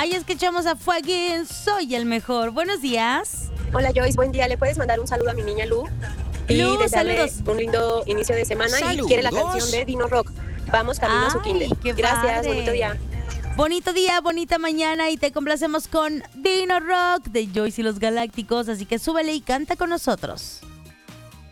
Ahí escuchamos a Fueguín, soy el mejor. Buenos días. Hola Joyce, buen día. ¿Le puedes mandar un saludo a mi niña Lu? Y Lu, desearle saludos. un lindo inicio de semana. Saludos. Y quiere la canción de Dino Rock. Vamos camino a su kinder. Qué Gracias, padre. bonito día. Bonito día, bonita mañana y te complacemos con Dino Rock de Joyce y los Galácticos, así que súbele y canta con nosotros.